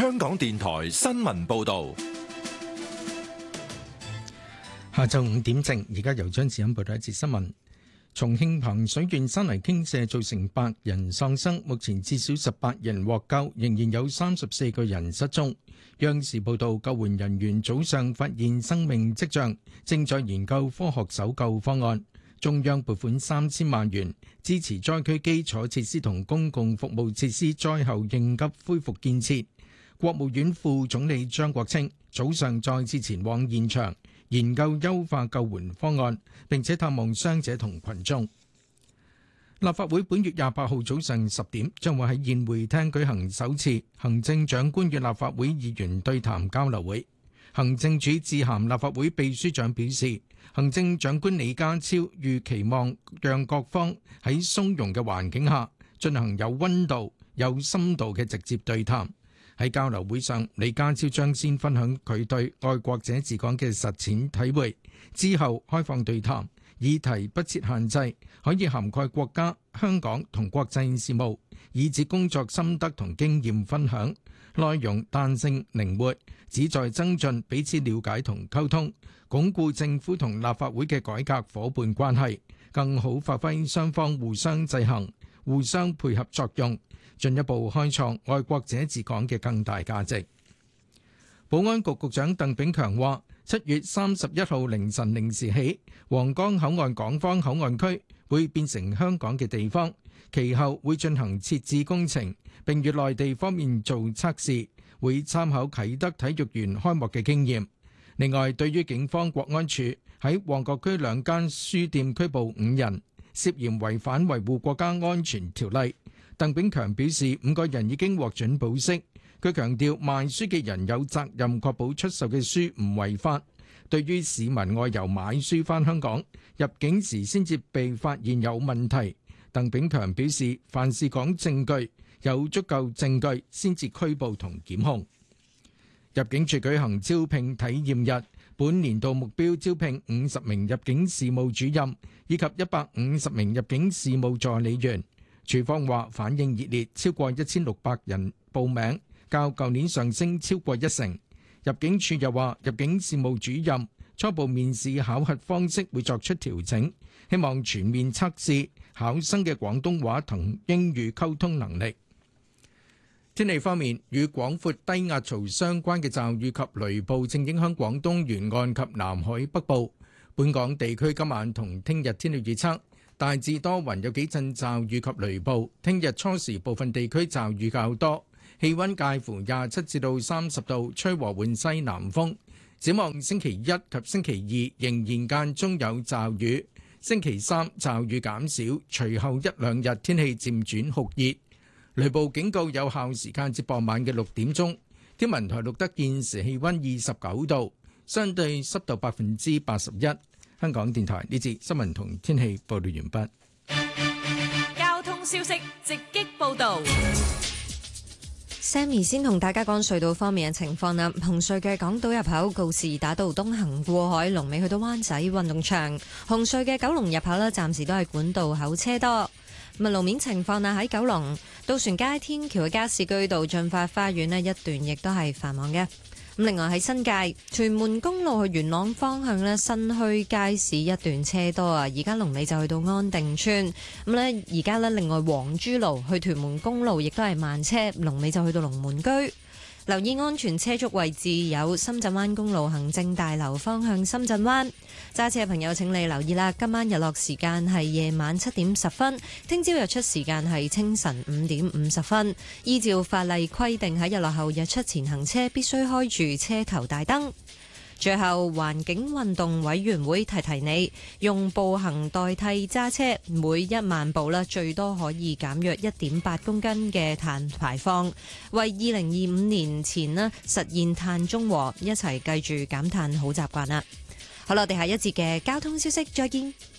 香港電台新聞報道。 下晝5點正，而家由張子欣報道一節新聞。重慶彭水縣山泥傾瀉造成8人喪生，目前至少18人獲救，仍然有34個人失蹤。央視報道，救援人員早上發現生命跡象，正在研究科學搜救方案。中央撥款3000萬元支持災區基礎設施同公共服務設施災後應急恢復建設。國務院副總理張國清早上再次前往現場研究優化救援方案，並且探望傷者同群眾。立法會本月28號早上10點將會喺宴會廳舉行首次行政長官與立法會議員對談交流會。行政署致函立法會秘書長表示，行政長官李家超預期望讓各方喺鬆容嘅環境下進行有溫度、有深度嘅直接對談。喺交流會上，李家超將先分享佢對愛國者治港嘅實踐體會，之後開放對談，議題不設限制，可以涵蓋國家、香港同國際事務，以至工作心得同經驗分享，內容彈性靈活，旨在增進彼此了解同溝通，鞏固政府同立法會嘅改革夥伴關係，更好發揮雙方互相制衡、互相配合作用，進一步開創愛國者治港嘅更大價值。保安局局長鄧炳強話，7月31號凌晨0時起，皇崗口岸港方口岸區會變成香港嘅地方，其後會進行設置工程，並與內地方面做測試，會參考啟德體育園開幕嘅經驗。另外，對於警方國安處喺旺角區2間書店拘捕5人，涉嫌違反維護國家安全條例，鄧炳強表示5個人已經獲准保釋。佢強調賣書嘅人有責任確保出售嘅書唔違法。對於市民外遊買書返香港，入境時先至被發現有問題，鄧炳強表示凡事講證據，有足夠證據先至拘捕同檢控。入境處舉行招聘體驗日，本年度目標招聘50名入境事務主任以及150名入境事務助理員。處方話反應熱烈，超過1600人報名，較舊年上升超過1成。入境處又話，入境事務主任初步面試考核方式會作出調整，希望全面測試考生嘅廣東話同英語溝通能力。天氣方面，與廣闊低壓槽相關嘅驟雨及雷暴正影響廣東沿岸及南海北部。本港地區今晚同聽日天氣預測，大致多雲，有幾陣驟雨及雷暴。聽日初時部分地區驟雨較多，氣溫介乎27至到30度，吹和緩西南風。展望星期一及星期二仍然間中有驟雨，星期三驟雨減少，隨後一兩日天氣漸轉酷熱。雷暴警告有效時間至傍晚嘅6點鐘。天文台錄得現時氣溫29度，相對濕度81%。香港電台呢節新聞同天氣報道完畢。交通消息直擊報道。 Sammy 先同大家講隧道方面嘅情況啦。紅隧嘅港島入口告士打道東行過海，龍尾去到灣仔運動場。紅隧嘅九龍入口呢，暫時都係管道口車多。路面情況啊，喺九龍渡船街天橋嘅加士居道進發花園呢一段亦都係繁忙嘅。另外喺新界屯門公路去元朗方向呢，新墟街市一段車多啊，而家龍尾就去到安定村。而家呢，另外黃珠路去屯門公路亦都係慢車，龍尾就去到龍門居。留意安全車速位置有深圳灣公路行政大樓方向深圳灣。揸車嘅朋友請你留意啦，今晚日落時間係夜晚7點10分，聽朝日出時間係清晨5點50分。依照法例規定，喺日落後日出前行車必須開住車頭大燈。最後，環境運動委員會提提你，用步行代替揸車，每1萬步最多可以減約1.8公斤嘅碳排放，為2025年前實現碳中和，一齊繼續減碳好習慣啦。好啦，我哋下一節嘅交通消息再見。